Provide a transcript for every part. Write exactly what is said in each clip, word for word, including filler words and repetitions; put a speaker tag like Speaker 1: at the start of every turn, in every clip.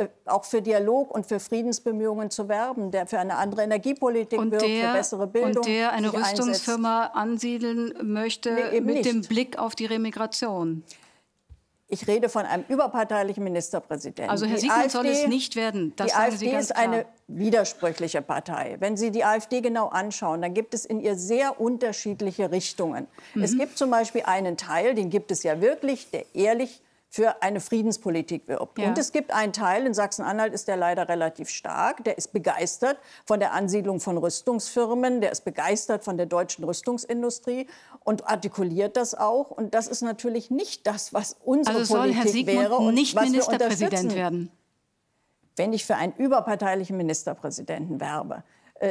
Speaker 1: äh, auch für Dialog und für Friedensbemühungen zu werben, der für eine andere Energiepolitik
Speaker 2: und
Speaker 1: wirkt,
Speaker 2: der,
Speaker 1: für bessere Bildung.
Speaker 2: Und der eine Rüstungsfirma einsetzt. ansiedeln möchte nee, mit nicht. dem Blick auf die Remigration.
Speaker 1: Ich rede von einem überparteilichen Ministerpräsidenten.
Speaker 2: Also Herr Siegmund soll es nicht werden. Das
Speaker 1: die
Speaker 2: sagen
Speaker 1: AfD
Speaker 2: Sie ganz
Speaker 1: ist
Speaker 2: klar.
Speaker 1: eine widersprüchliche Partei. Wenn Sie die AfD genau anschauen, dann gibt es in ihr sehr unterschiedliche Richtungen. Mhm. Es gibt zum Beispiel einen Teil, den gibt es ja wirklich, der ehrlich für eine Friedenspolitik wirbt. Ja. Und es gibt einen Teil, in Sachsen-Anhalt ist der leider relativ stark, der ist begeistert von der Ansiedlung von Rüstungsfirmen, der ist begeistert von der deutschen Rüstungsindustrie und artikuliert das auch. Und das ist natürlich nicht das, was unsere
Speaker 2: also
Speaker 1: Politik
Speaker 2: soll Herr Siegmund
Speaker 1: wäre und
Speaker 2: nicht
Speaker 1: was
Speaker 2: Ministerpräsident werden?
Speaker 1: Wenn ich für einen überparteilichen Ministerpräsidenten werbe,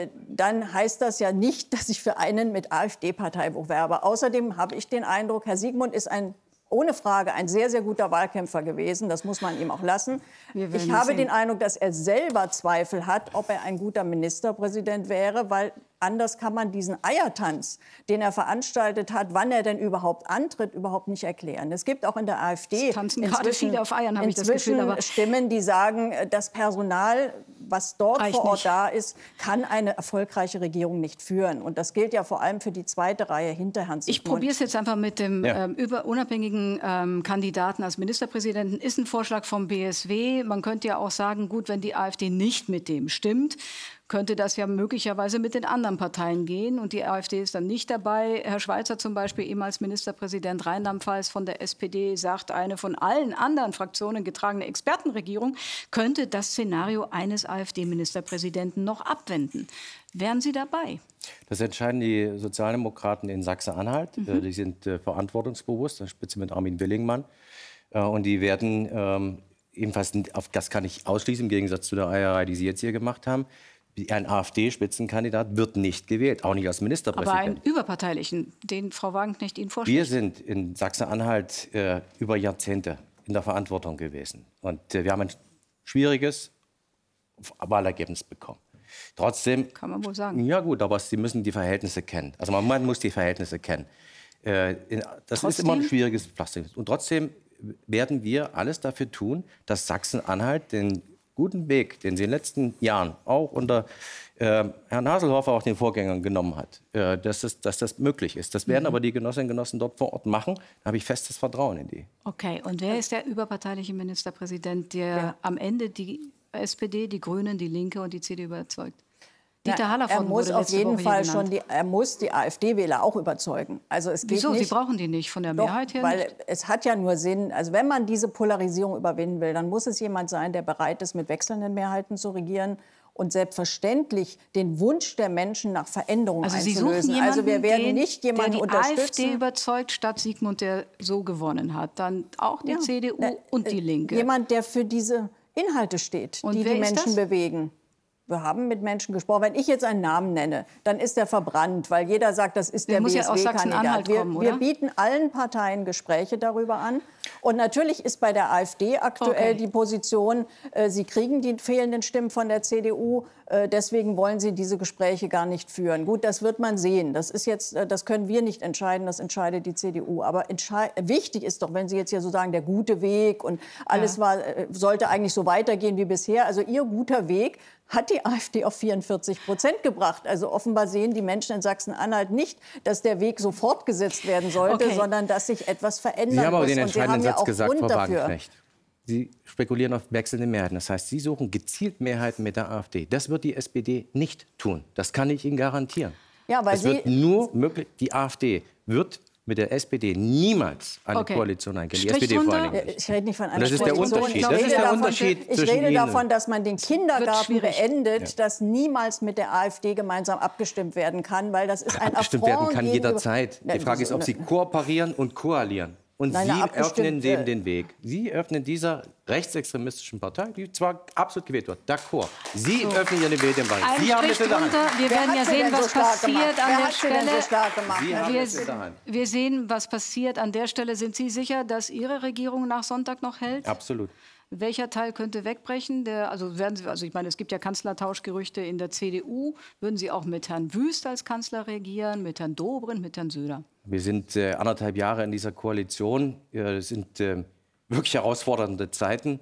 Speaker 1: dann heißt das ja nicht, dass ich für einen mit AfD-Parteibuch werbe. Außerdem habe ich den Eindruck, Herr Siegmund ist ein ohne Frage ein sehr, sehr guter Wahlkämpfer gewesen. Das muss man ihm auch lassen. Ich habe sehen. den Eindruck, dass er selber Zweifel hat, ob er ein guter Ministerpräsident wäre, weil anders kann man diesen Eiertanz, den er veranstaltet hat, wann er denn überhaupt antritt, überhaupt nicht erklären. Es gibt auch in der AfD
Speaker 2: es tanzen gerade viele auf Eiern, habe ich das
Speaker 1: Gefühl, aber Stimmen, die sagen, das Personal, was dort vor Ort nicht. da ist, kann eine erfolgreiche Regierung nicht führen. Und das gilt ja vor allem für die zweite Reihe hinter Herrn Siegmund.
Speaker 2: Ich probiere es jetzt einfach mit dem ja. ähm, über unabhängigen ähm, Kandidaten als Ministerpräsidenten. Ist ein Vorschlag vom B S W. Man könnte ja auch sagen, gut, wenn die AfD nicht mit dem stimmt, könnte das ja möglicherweise mit den anderen Parteien gehen. Und die AfD ist dann nicht dabei. Herr Schweizer zum Beispiel, ehemals Ministerpräsident Rheinland-Pfalz von der S P D, sagt, eine von allen anderen Fraktionen getragene Expertenregierung könnte das Szenario eines AfD-Ministerpräsidenten noch abwenden. Wären Sie dabei?
Speaker 3: Das entscheiden die Sozialdemokraten in Sachsen-Anhalt. Mhm. Die sind äh, verantwortungsbewusst, an Spitze mit Armin Willingmann. Äh, und die werden ähm, ebenfalls, auf das kann ich ausschließen, im Gegensatz zu der Eierei, die Sie jetzt hier gemacht haben, ein AfD-Spitzenkandidat wird nicht gewählt, auch nicht als Ministerpräsident.
Speaker 2: Aber einen überparteilichen, den Frau Wagenknecht Ihnen vorschlägt?
Speaker 3: Wir sind in Sachsen-Anhalt äh, über Jahrzehnte in der Verantwortung gewesen. Und äh, wir haben ein schwieriges Wahlergebnis bekommen. Trotzdem,
Speaker 2: kann man wohl sagen.
Speaker 3: Ja gut, aber Sie müssen die Verhältnisse kennen. Also man, man muss die Verhältnisse kennen. Äh, das trotzdem? ist immer ein schwieriges Pflaster. Und trotzdem werden wir alles dafür tun, dass Sachsen-Anhalt den guten Weg, den sie in den letzten Jahren auch unter äh, Herrn Haselhofer, auch den Vorgängern genommen hat, äh, dass, das, dass das möglich ist. Das werden mhm. aber die Genossinnen und Genossen dort vor Ort machen. Da habe ich festes Vertrauen in die.
Speaker 2: Okay, und wer ist der überparteiliche Ministerpräsident, der ja. am Ende die S P D, die Grünen, die Linke und die C D U überzeugt? Dieter Hallervorden
Speaker 1: er muss
Speaker 2: wurde
Speaker 1: auf jeden
Speaker 2: Woche
Speaker 1: Fall schon die, er muss die AfD-Wähler auch überzeugen. Also es geht
Speaker 2: Wieso?
Speaker 1: nicht,
Speaker 2: Sie brauchen die nicht von der
Speaker 1: doch,
Speaker 2: Mehrheit her?
Speaker 1: Weil
Speaker 2: nicht?
Speaker 1: es hat ja nur Sinn, also wenn man diese Polarisierung überwinden will, dann muss es jemand sein, der bereit ist, mit wechselnden Mehrheiten zu regieren und selbstverständlich den Wunsch der Menschen nach Veränderung
Speaker 2: also
Speaker 1: einzulösen.
Speaker 2: Sie suchen jemanden,
Speaker 1: also wir werden
Speaker 2: den,
Speaker 1: nicht jemanden
Speaker 2: der die
Speaker 1: unterstützen.
Speaker 2: AfD überzeugt, statt Siegmund, der so gewonnen hat. Dann auch die
Speaker 1: ja.
Speaker 2: C D U äh, und die Linke.
Speaker 1: Jemand, der für diese Inhalte steht,
Speaker 2: und
Speaker 1: die
Speaker 2: wer
Speaker 1: die
Speaker 2: ist
Speaker 1: Menschen
Speaker 2: das?
Speaker 1: bewegen. Wir haben mit Menschen gesprochen. Wenn ich jetzt einen Namen nenne, dann ist er verbrannt, weil jeder sagt, das ist der, der B S W-Kandidat.
Speaker 2: Ja
Speaker 1: wir, wir bieten allen Parteien Gespräche darüber an. Und natürlich ist bei der AfD aktuell okay. die Position, äh, sie kriegen die fehlenden Stimmen von der C D U, äh, deswegen wollen sie diese Gespräche gar nicht führen. Gut, das wird man sehen. Das ist jetzt, äh, das können wir nicht entscheiden, das entscheidet die C D U. Aber wichtig ist doch, wenn Sie jetzt hier so sagen, der gute Weg und alles ja. war, äh, sollte eigentlich so weitergehen wie bisher. Also Ihr guter Weg hat die AfD auf vierundvierzig Prozent gebracht. Also offenbar sehen die Menschen in Sachsen-Anhalt nicht, dass der Weg so fortgesetzt werden sollte, okay. sondern dass sich etwas verändern
Speaker 3: Sie haben aber
Speaker 1: muss.
Speaker 3: den entscheidenden Satz gesagt, Frau
Speaker 1: dafür.
Speaker 3: Wagenknecht. Sie spekulieren auf wechselnde Mehrheiten. Das heißt, Sie suchen gezielt Mehrheiten mit der AfD. Das wird die S P D nicht tun. Das kann ich Ihnen garantieren.
Speaker 1: Ja, weil
Speaker 3: es wird nur möglich. Die AfD wird mit der S P D niemals eine okay. Koalition eingehen. Die S P D vor allem nicht.
Speaker 1: Ich rede nicht von einer
Speaker 3: das ist der Unterschied. Das ist der
Speaker 1: davon,
Speaker 3: Unterschied
Speaker 1: ich
Speaker 3: zwischen
Speaker 1: rede
Speaker 3: Ihnen.
Speaker 1: davon, dass man den Kindergarten beendet,
Speaker 3: ja.
Speaker 1: dass niemals mit der AfD gemeinsam abgestimmt werden kann, weil das ist ein
Speaker 3: Abgestimmt
Speaker 1: Affront
Speaker 3: werden kann jederzeit. Die Frage ist, ob Sie kooperieren und koalieren. Und Nein, Sie öffnen dem den Weg. Sie öffnen dieser rechtsextremistischen Partei, die zwar absolut gewählt wird, d'accord. Sie so. öffnen ihren Weg den Weg. Sie haben es in der Hand.
Speaker 2: Wir
Speaker 1: Wer
Speaker 2: werden ja sehen, was
Speaker 1: so
Speaker 2: passiert
Speaker 1: gemacht?
Speaker 2: an
Speaker 1: Wer
Speaker 2: der Stelle.
Speaker 1: So stark gemacht?
Speaker 3: Sie haben
Speaker 2: wir,
Speaker 3: es in der Hand.
Speaker 2: Wir sehen, was passiert an der Stelle. Sind Sie sicher, dass Ihre Regierung nach Sonntag noch hält?
Speaker 3: Absolut.
Speaker 2: Welcher Teil könnte wegbrechen? Der, also werden Sie, also ich meine, es gibt ja Kanzlertauschgerüchte in der C D U. Würden Sie auch mit Herrn Wüst als Kanzler regieren, mit Herrn Dobrindt, mit Herrn Söder?
Speaker 3: Wir sind äh, anderthalb Jahre in dieser Koalition. Es sind äh, wirklich herausfordernde Zeiten.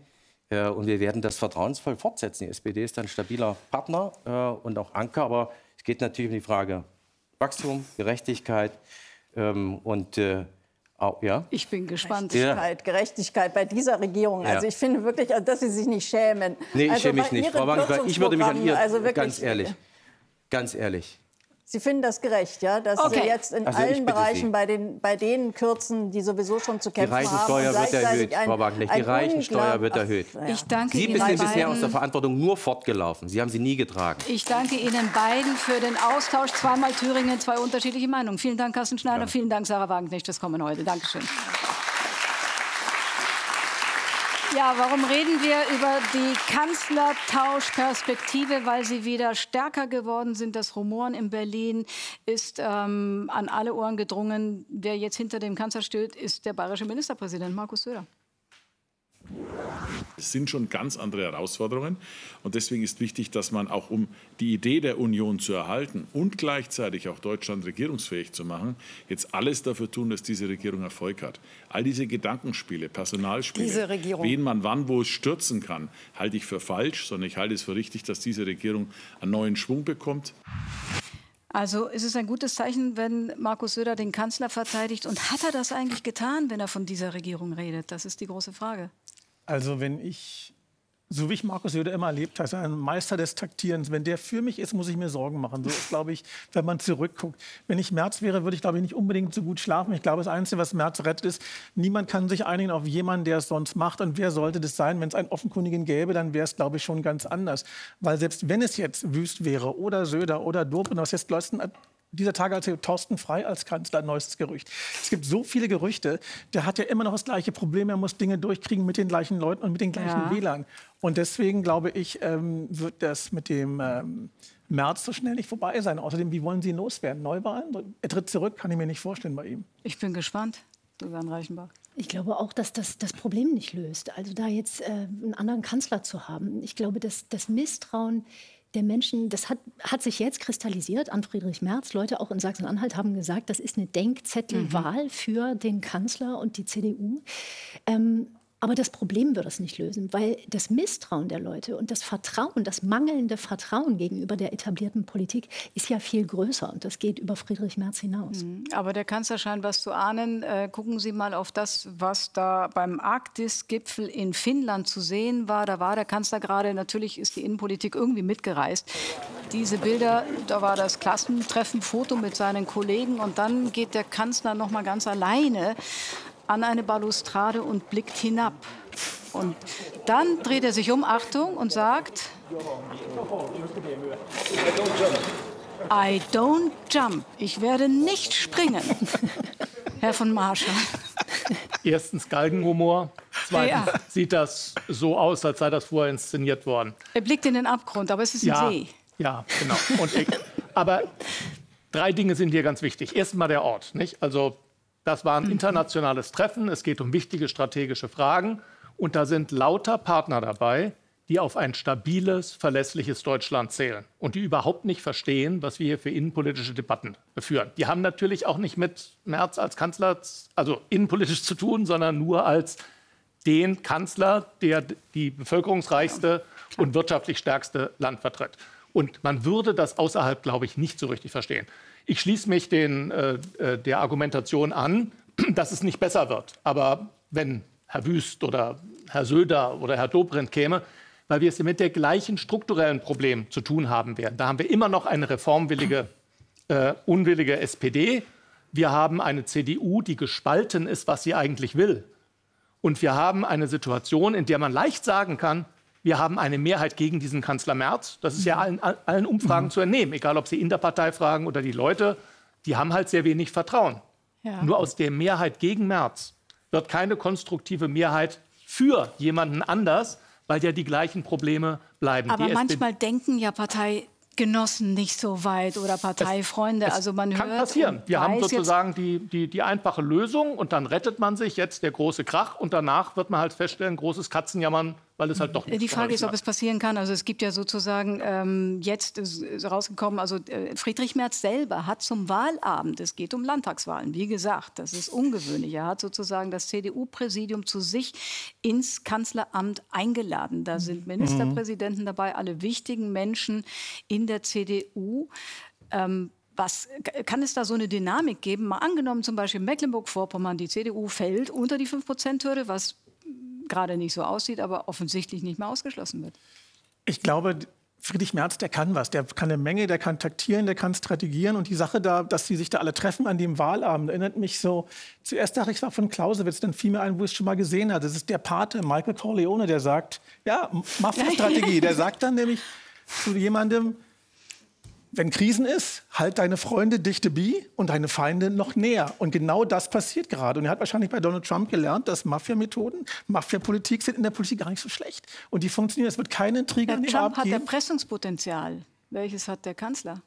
Speaker 3: Äh, und wir werden das vertrauensvoll fortsetzen. Die S P D ist ein stabiler Partner äh, und auch Anker. Aber es geht natürlich um die Frage Wachstum, Gerechtigkeit ähm, und äh, auch, ja.
Speaker 2: Ich bin gespannt.
Speaker 1: Gerechtigkeit, ja. Gerechtigkeit bei dieser Regierung. Also ich finde wirklich, dass Sie sich nicht schämen.
Speaker 3: Nee, ich
Speaker 1: also
Speaker 3: schäme mich nicht. Frau Wagenknecht, ich würde mich an ihr,
Speaker 1: also wirklich,
Speaker 3: ganz ehrlich, ganz ehrlich.
Speaker 1: Sie finden das gerecht, ja, dass
Speaker 2: okay.
Speaker 1: Sie jetzt in
Speaker 3: also
Speaker 1: allen Bereichen bei, den, bei denen kürzen, die sowieso schon zu kämpfen haben.
Speaker 3: Die Reichensteuer wird erhöht, Frau Wagenknecht. Die Reichensteuer wird erhöht.
Speaker 2: Ich danke
Speaker 3: Sie
Speaker 2: Ihnen
Speaker 3: sind
Speaker 2: beiden.
Speaker 3: bisher aus der Verantwortung nur fortgelaufen. Sie haben sie nie getragen.
Speaker 2: Ich danke Ihnen beiden für den Austausch. Zweimal Thüringen, zwei unterschiedliche Meinungen. Vielen Dank, Carsten Schneider. Ja. Vielen Dank, Sarah Wagenknecht, fürs Kommen heute. Dankeschön. Ja, warum reden wir über die Kanzlertauschperspektive? Weil sie wieder stärker geworden sind. Das Rumoren in Berlin ist ähm, an alle Ohren gedrungen. Wer jetzt hinter dem Kanzler steht, ist der bayerische Ministerpräsident Markus Söder.
Speaker 4: Es sind schon ganz andere Herausforderungen. Und deswegen ist wichtig, dass man auch, um die Idee der Union zu erhalten und gleichzeitig auch Deutschland regierungsfähig zu machen, jetzt alles dafür tun, dass diese Regierung Erfolg hat. All diese Gedankenspiele, Personalspiele, wen man wann wo stürzen kann, halte ich für falsch, sondern ich halte es für richtig, dass diese Regierung einen neuen Schwung bekommt.
Speaker 2: Also ist es ein gutes Zeichen, wenn Markus Söder den Kanzler verteidigt? Und hat er das eigentlich getan, wenn er von dieser Regierung redet? Das ist die große Frage.
Speaker 5: Also wenn ich, so wie ich Markus Söder immer erlebt habe, ist er ein Meister des Taktierens. Wenn der für mich ist, muss ich mir Sorgen machen. So ist, glaube ich, wenn man zurückguckt. Wenn ich Merz wäre, würde ich, glaube ich, nicht unbedingt so gut schlafen. Ich glaube, das Einzige, was Merz rettet, ist, niemand kann sich einigen auf jemanden, der es sonst macht. Und wer sollte das sein? Wenn es einen Offenkundigen gäbe, dann wäre es, glaube ich, schon ganz anders. Weil selbst wenn es jetzt Wüst wäre oder Söder oder Dobrindt, was jetzt letzten dieser Tage als Thorsten Frey als Kanzler, neuestes Gerücht. Es gibt so viele Gerüchte, der hat ja immer noch das gleiche Problem, er muss Dinge durchkriegen mit den gleichen Leuten und mit den gleichen ja. Wählern. Und deswegen, glaube ich, ähm, wird das mit dem ähm, Merz so schnell nicht vorbei sein. Außerdem, wie wollen Sie ihn loswerden? Neuwahlen? Er tritt zurück, kann ich mir nicht vorstellen bei ihm.
Speaker 2: Ich bin gespannt, Susanne Reichenbach.
Speaker 6: Ich glaube auch, dass das das Problem nicht löst. Also da jetzt äh, einen anderen Kanzler zu haben. Ich glaube, dass das Misstrauen der Menschen, das hat, hat sich jetzt kristallisiert an Friedrich Merz. Leute auch in Sachsen-Anhalt haben gesagt, das ist eine Denkzettelwahl mhm. für den Kanzler und die C D U. Ähm, aber das Problem wird es nicht lösen, weil das Misstrauen der Leute und das Vertrauen, das mangelnde Vertrauen gegenüber der etablierten Politik ist ja viel größer. Und das geht über Friedrich Merz hinaus.
Speaker 2: Mhm. Aber der Kanzler scheint was zu ahnen. Äh, gucken Sie mal auf das, was da beim Arktis-Gipfel in Finnland zu sehen war. Da war der Kanzler gerade, natürlich ist die Innenpolitik irgendwie mitgereist. Diese Bilder, da war das Klassentreffen, Foto mit seinen Kollegen. Und dann geht der Kanzler noch mal ganz alleine an eine Balustrade und blickt hinab. Und dann dreht er sich um, Achtung, und sagt: I don't jump. Ich werde nicht springen. Herr von Marschall.
Speaker 7: Erstens Galgenhumor. Zweitens ja. sieht das so aus, als sei das vorher inszeniert worden.
Speaker 2: Er blickt in den Abgrund, aber es ist ein
Speaker 7: ja,
Speaker 2: See.
Speaker 7: Ja, genau. Und ich, aber drei Dinge sind hier ganz wichtig. Erstens mal der Ort. Nicht? Also das war ein internationales Treffen. Es geht um wichtige strategische Fragen. Und da sind lauter Partner dabei, die auf ein stabiles, verlässliches Deutschland zählen. Und die überhaupt nicht verstehen, was wir hier für innenpolitische Debatten führen. Die haben natürlich auch nicht mit Merz als Kanzler, also innenpolitisch zu tun, sondern nur als den Kanzler, der die bevölkerungsreichste und wirtschaftlich stärkste Land vertritt. Und man würde das außerhalb, glaube ich, nicht so richtig verstehen. Ich schließe mich den, äh, der Argumentation an, dass es nicht besser wird. Aber wenn Herr Wüst oder Herr Söder oder Herr Dobrindt käme, weil wir es mit der gleichen strukturellen Problem zu tun haben werden. Da haben wir immer noch eine reformwillige, äh, unwillige S P D. Wir haben eine C D U, die gespalten ist, was sie eigentlich will. Und wir haben eine Situation, in der man leicht sagen kann, wir haben eine Mehrheit gegen diesen Kanzler Merz. Das ist ja allen, allen Umfragen mhm. zu entnehmen. Egal, ob Sie in der Partei fragen oder die Leute, die haben halt sehr wenig Vertrauen. Ja. Nur aus der Mehrheit gegen Merz wird keine konstruktive Mehrheit für jemanden anders, weil ja die gleichen Probleme bleiben.
Speaker 2: Aber
Speaker 7: die
Speaker 2: manchmal S P D denken ja Parteigenossen nicht so weit oder Parteifreunde.
Speaker 7: Es, es
Speaker 2: also man
Speaker 7: kann
Speaker 2: hört
Speaker 7: passieren. Wir haben sozusagen die, die, die einfache Lösung und dann rettet man sich jetzt der große Krach und danach wird man halt feststellen, großes Katzenjammern weil es halt doch nicht
Speaker 2: Die Frage ist, ob es passieren kann. Also es gibt ja sozusagen ähm, jetzt ist, ist rausgekommen, also äh, Friedrich Merz selber hat zum Wahlabend, es geht um Landtagswahlen, wie gesagt, das ist ungewöhnlich. Er hat sozusagen das C D U-Präsidium zu sich ins Kanzleramt eingeladen. Da sind Ministerpräsidenten dabei, alle wichtigen Menschen in der C D U. Ähm, Was, kann es da so eine Dynamik geben? Mal angenommen, zum Beispiel Mecklenburg-Vorpommern, die C D U fällt unter die fünf Prozent Hürde, was gerade nicht so aussieht, aber offensichtlich nicht mehr ausgeschlossen wird.
Speaker 5: Ich glaube, Friedrich Merz, der kann was. Der kann eine Menge, der kann taktieren, der kann strategieren. Und die Sache da, dass sie sich da alle treffen an dem Wahlabend, erinnert mich so, zuerst dachte ich, es war von Clausewitz, dann fiel mir ein, wo ich es schon mal gesehen habe. Das ist der Pate, Michael Corleone, der sagt, ja, Mafia-Strategie. Der sagt dann nämlich zu jemandem, wenn Krisen ist, halt deine Freunde dichte bi und deine Feinde noch näher. Und genau das passiert gerade. Und er hat wahrscheinlich bei Donald Trump gelernt, dass Mafia-Methoden, Mafia-Politik sind in der Politik gar nicht so schlecht. Und die funktionieren. Es wird keine Intrige
Speaker 2: Herr
Speaker 5: in
Speaker 2: Trump hat
Speaker 5: geben.
Speaker 2: Erpressungspotenzial. Welches hat der Kanzler?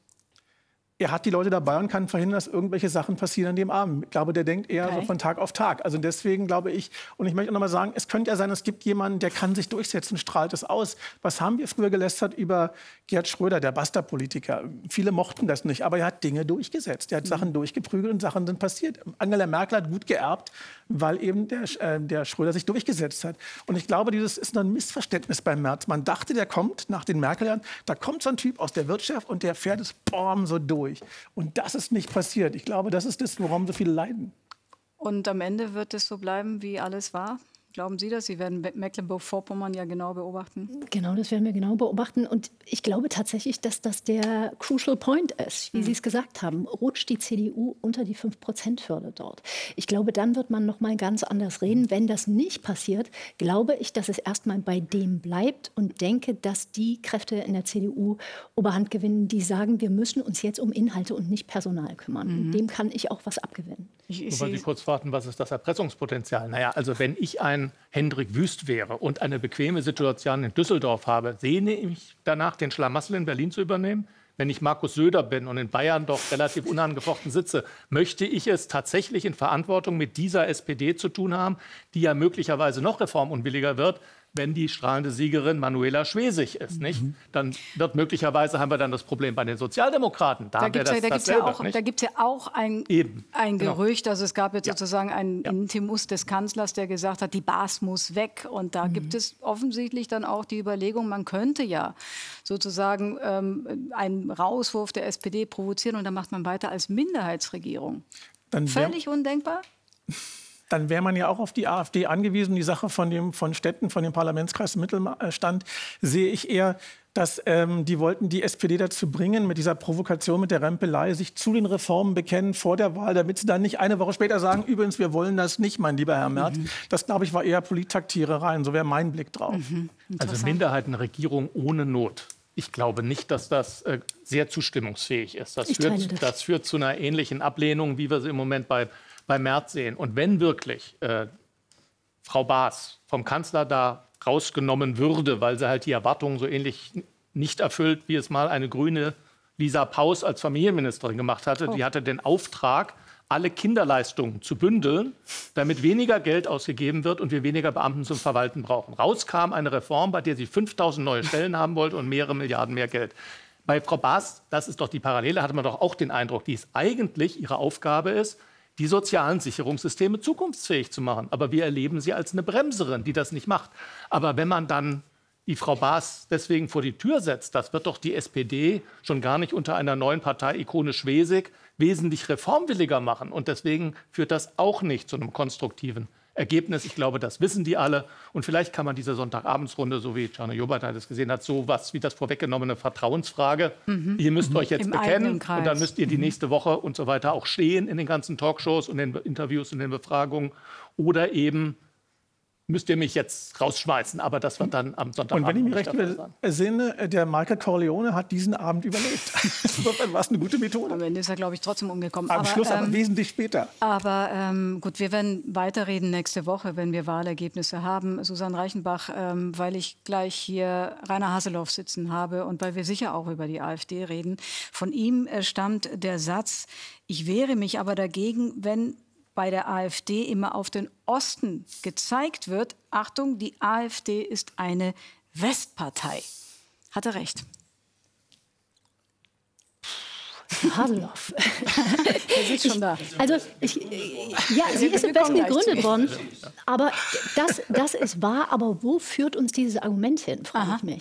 Speaker 5: Er hat die Leute dabei und kann verhindern, dass irgendwelche Sachen passieren an dem Abend. Ich glaube, der denkt eher
Speaker 2: Okay.
Speaker 5: so von Tag auf Tag. Also deswegen glaube ich, und ich möchte auch noch mal sagen, es könnte ja sein, es gibt jemanden, der kann sich durchsetzen, strahlt es aus. Was haben wir früher gelästert über Gerd Schröder, der Basta-Politiker? Viele mochten das nicht, aber er hat Dinge durchgesetzt. Er hat mhm. Sachen durchgeprügelt und Sachen sind passiert. Angela Merkel hat gut geerbt, weil eben der, äh, der Schröder sich durchgesetzt hat. Und ich glaube, dieses ist ein Missverständnis beim Merz. Man dachte, der kommt nach den Merkel-Jahren, da kommt so ein Typ aus der Wirtschaft und der fährt es boom, so durch. Und das ist nicht passiert. Ich glaube, das ist das, woran so viele leiden.
Speaker 2: Und am Ende wird es so bleiben, wie alles war? Glauben Sie das? Sie werden Mecklenburg-Vorpommern ja genau beobachten.
Speaker 6: Genau, das werden wir genau beobachten. Und ich glaube tatsächlich, dass das der crucial point ist, wie mhm. Sie es gesagt haben. Rutscht die C D U unter die fünf Prozent Hürde dort? Ich glaube, dann wird man noch mal ganz anders reden. Wenn das nicht passiert, glaube ich, dass es erstmal bei dem bleibt und denke, dass die Kräfte in der C D U Oberhand gewinnen, die sagen, wir müssen uns jetzt um Inhalte und nicht Personal kümmern. Mhm. Dem kann ich auch was abgewinnen.
Speaker 7: Ich, ich Weil Sie kurz warten, was ist das Erpressungspotenzial? Naja, also wenn ich ein Hendrik Wüst wäre und eine bequeme Situation in Düsseldorf habe, sehne ich mich danach, den Schlamassel in Berlin zu übernehmen? Wenn ich Markus Söder bin und in Bayern doch relativ unangefochten sitze, möchte ich es tatsächlich in Verantwortung mit dieser S P D zu tun haben, die ja möglicherweise noch reformunwilliger wird, wenn die strahlende Siegerin Manuela Schwesig ist, nicht? Mhm. Dann wird möglicherweise haben wir dann das Problem bei den Sozialdemokraten. Da,
Speaker 2: da gibt es ja, ja auch, ja auch ein,
Speaker 7: Eben.
Speaker 2: ein Gerücht.
Speaker 7: Genau.
Speaker 2: Also es gab jetzt
Speaker 7: ja.
Speaker 2: sozusagen einen
Speaker 7: ja.
Speaker 2: Intimus des Kanzlers, der gesagt hat, die Baas muss weg. Und da mhm. gibt es offensichtlich dann auch die Überlegung, man könnte ja sozusagen ähm, einen Rauswurf der S P D provozieren und dann macht man weiter als Minderheitsregierung. Dann Völlig undenkbar?
Speaker 5: Dann wäre man ja auch auf die AfD angewiesen. Die Sache von, dem, von Städten, von dem Parlamentskreis Mittelstand, sehe ich eher, dass ähm, die wollten die S P D dazu bringen, mit dieser Provokation, mit der Rempelei, sich zu den Reformen bekennen vor der Wahl, damit sie dann nicht eine Woche später sagen, übrigens, wir wollen das nicht, mein lieber Herr Merz. Mhm. Das, glaube ich, war eher Polittaktierereien. So wäre mein Blick drauf.
Speaker 2: Mhm.
Speaker 7: Also Minderheitenregierung ohne Not. Ich glaube nicht, dass das äh, sehr zustimmungsfähig ist. Das führt, das. das führt zu einer ähnlichen Ablehnung, wie wir sie im Moment bei bei Merz sehen. Und wenn wirklich äh, Frau Baas vom Kanzler da rausgenommen würde, weil sie halt die Erwartungen so ähnlich nicht erfüllt, wie es mal eine grüne Lisa Paus als Familienministerin gemacht hatte, oh. die hatte den Auftrag, alle Kinderleistungen zu bündeln, damit weniger Geld ausgegeben wird und wir weniger Beamten zum Verwalten brauchen. Raus kam eine Reform, bei der sie fünftausend neue Stellen haben wollte und mehrere Milliarden mehr Geld. Bei Frau Baas, das ist doch die Parallele, hatte man doch auch den Eindruck, die es eigentlich ihre Aufgabe ist, die sozialen Sicherungssysteme zukunftsfähig zu machen. Aber wir erleben sie als eine Bremserin, die das nicht macht. Aber wenn man dann die Frau Baas deswegen vor die Tür setzt, das wird doch die S P D schon gar nicht unter einer neuen Partei-Ikone Schwesig wesentlich reformwilliger machen. Und deswegen führt das auch nicht zu einem konstruktiven Ergebnis. Ich glaube, das wissen die alle. Und vielleicht kann man diese Sonntagabendsrunde, so wie Czarne Jobatai das gesehen hat, so was wie das vorweggenommene Vertrauensfrage. Mhm. Ihr müsst mhm. euch jetzt Im bekennen und dann müsst ihr die nächste Woche und so weiter auch stehen in den ganzen Talkshows und den Interviews und den Befragungen. Oder eben müsst ihr mich jetzt rausschmeißen. Aber das wird dann am Sonntagabend.
Speaker 5: Und wenn ich mich recht entsinne, der Michael Corleone hat diesen Abend überlebt. Insofern war es eine gute Methode.
Speaker 2: Am Ende ist er, glaube ich, trotzdem umgekommen.
Speaker 5: Am
Speaker 2: aber,
Speaker 5: Schluss aber
Speaker 2: ähm,
Speaker 5: wesentlich später.
Speaker 2: Aber ähm, gut, wir werden weiterreden nächste Woche, wenn wir Wahlergebnisse haben. Susanne Reichenbach, ähm, weil ich gleich hier Rainer Haseloff sitzen habe und weil wir sicher auch über die AfD reden. Von ihm äh, stammt der Satz, ich wehre mich aber dagegen, wenn bei der AfD immer auf den Osten gezeigt wird, Achtung, die AfD ist eine Westpartei. Hat er recht?
Speaker 6: Haseloff.
Speaker 2: Er sitzt schon da.
Speaker 6: Also, ich, ja, sie ist im Westen gegründet worden. Aber das, das ist wahr. Aber wo führt uns dieses Argument hin, frage ich mich.